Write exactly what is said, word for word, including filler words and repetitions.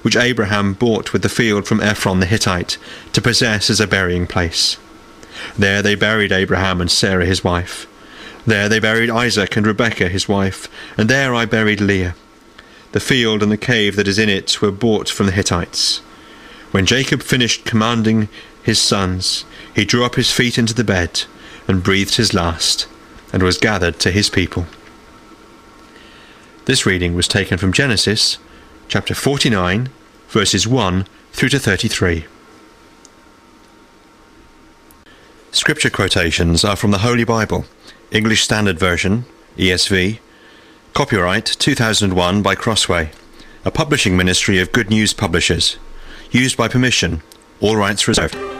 which Abraham bought with the field from Ephron the Hittite, to possess as a burying place. There they buried Abraham and Sarah his wife. There they buried Isaac and Rebekah his wife, and there I buried Leah. The field and the cave that is in it were bought from the Hittites. When Jacob finished commanding his sons, he drew up his feet into the bed, and breathed his last, and was gathered to his people. This reading was taken from Genesis, chapter forty-nine, verses one through to thirty-three. Scripture quotations are from the Holy Bible, English Standard Version, E S V, copyright two thousand one by Crossway, a publishing ministry of Good News Publishers, used by permission, all rights reserved.